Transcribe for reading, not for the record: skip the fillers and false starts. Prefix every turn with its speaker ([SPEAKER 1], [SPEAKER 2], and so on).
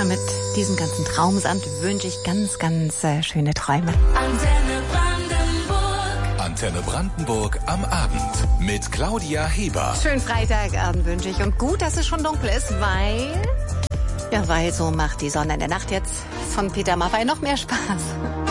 [SPEAKER 1] Ja, mit diesem ganzen Traumsand wünsche ich ganz, ganz schöne Träume.
[SPEAKER 2] Antenne Brandenburg am Abend mit Claudia Heber.
[SPEAKER 1] Schönen Freitagabend wünsche ich und gut, dass es schon dunkel ist, weil so macht die Sonne in der Nacht jetzt von Peter Maffay noch mehr Spaß.